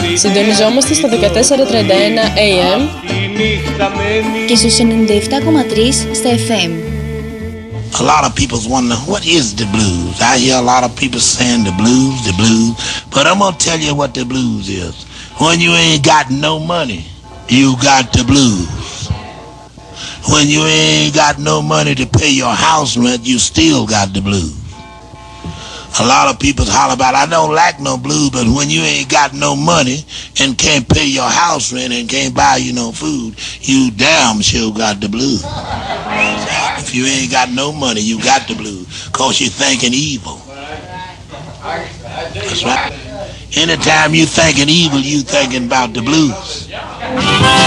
Συντονιζόμαστε στα 1431 AM και στους 97,3 στα FM. A lot of people wonder, what is the blues? I hear a lot of people saying the blues. But I'm going to tell you what the blues is. When you ain't got no money, you got the blues. When you ain't got no money to pay your house rent, you still got the blues. A lot of people holler about, I don't like no blues, but when you ain't got no money and can't pay your house rent and can't buy you no food, you damn sure got the blues. If you ain't got no money, you got the blues, cause you're thinking evil. That's right. Anytime you thinking evil, you thinking about the blues.